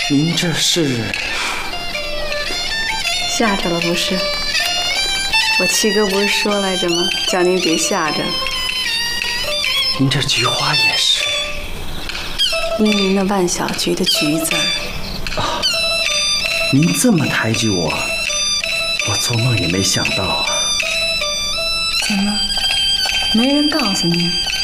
您这是吓着了不是？我七哥不是说来着吗？叫您别吓着。 您这菊花也是英明的万小菊的菊字儿。 啊！您这么抬举我，我做梦也没想到啊！ 怎么，没人告诉您？